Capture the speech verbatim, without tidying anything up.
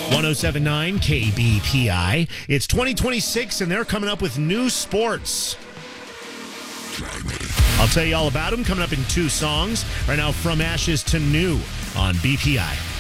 one oh seven point nine K B P I. It's twenty twenty-six, and they're coming up with new sports. I'll tell you all about them coming up in two songs. Right now, From Ashes to New on B P I.